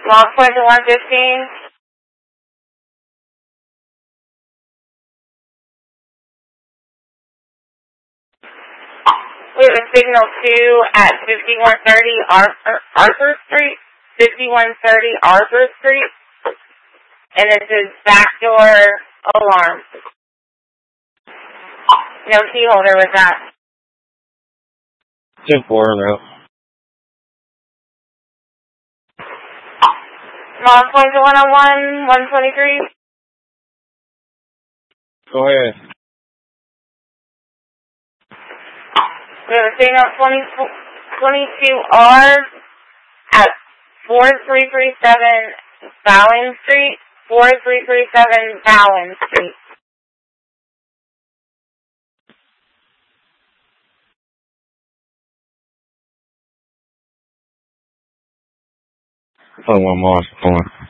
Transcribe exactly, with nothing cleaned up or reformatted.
Small point to one fifteen. We have a signal two at fifty-one thirty Arthur, Arthur Street. fifty-one thirty Arthur Street. And it says backdoor alarm. No key holder with that. ten four route. Small point to one oh one, one twenty-three. Go ahead. We have a signal twenty-two R at four three three seven Bowling Street. four three three seven Bowling Street. Oh, one more.